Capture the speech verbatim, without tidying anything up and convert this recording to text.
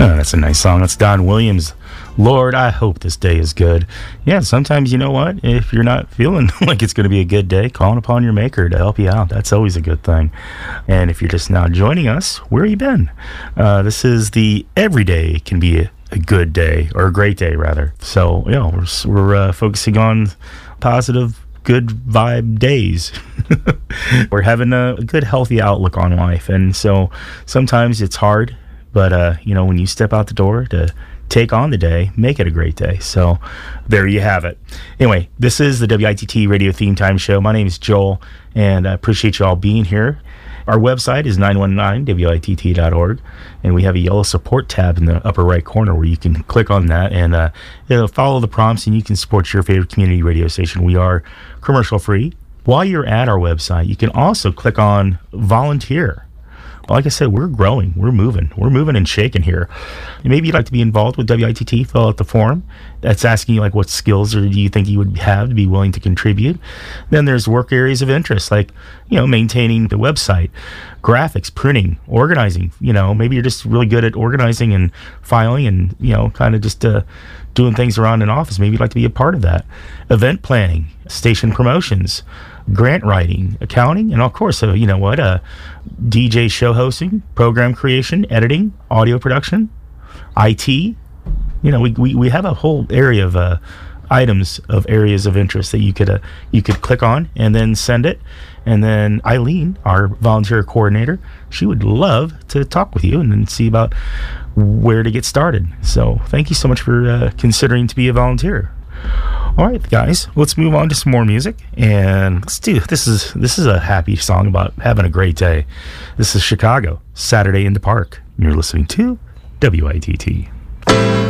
That's a nice song. That's Don Williams. Lord, I hope this day is good. Yeah, sometimes, you know what? If you're not feeling like it's going to be a good day, calling upon your maker to help you out. That's always a good thing. And if you're just now joining us, where have you been? Uh, this is the every day can be a, a good day, or a great day, rather. So, you know, we're, we're uh, focusing on positive, good vibe days. We're having a, a good, healthy outlook on life. And so sometimes it's hard. But, uh, you know, when you step out the door to take on the day, make it a great day. So there you have it. Anyway, this is the W I T T Radio Theme Time Show. My name is Joel, and I appreciate you all being here. Our website is nine one nine W I T T dot org, and we have a yellow support tab in the upper right corner where you can click on that and uh, it'll follow the prompts, and you can support your favorite community radio station. We are commercial-free. While you're at our website, you can also click on Volunteer. Like I said, we're growing, we're moving, we're moving and shaking here. Maybe you'd like to be involved with W I T T, fill out the form. That's asking you, like, what skills or do you think you would have to be willing to contribute. Then there's work areas of interest, like, you know, maintaining the website, graphics, printing, organizing. You know, maybe you're just really good at organizing and filing and, you know, kind of just uh, doing things around an office. Maybe you'd like to be a part of that. Event planning, station promotions, grant writing, accounting, and of course, uh, you know what, uh, D J show hosting, program creation, editing, audio production, I T. You know, we we, we have a whole area of uh, items of areas of interest that you could uh, you could click on and then send it. And then Eileen, our volunteer coordinator, she would love to talk with you and then see about where to get started. So thank you so much for uh, considering to be a volunteer. All right, guys, let's move on to some more music, and let's do this. Is this is a happy song about having a great day. This is Chicago, Saturday in the Park. You're listening to W I T T.